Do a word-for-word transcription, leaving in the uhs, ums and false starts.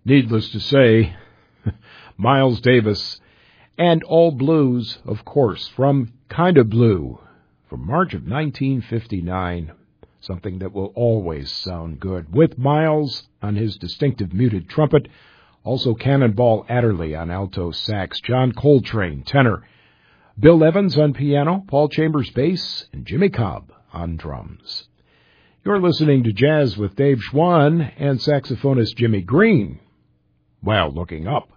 Needless to say, Miles Davis and All Blues, of course, from Kinda Blue, from March of nineteen fifty-nine, something that will always sound good, with Miles on his distinctive muted trumpet, also Cannonball Adderley on alto sax, John Coltrane, tenor, Bill Evans on piano, Paul Chambers bass, and Jimmy Cobb on drums. You're listening to Jazz with Dave Schwann and saxophonist Jimmy Green. Well, looking up.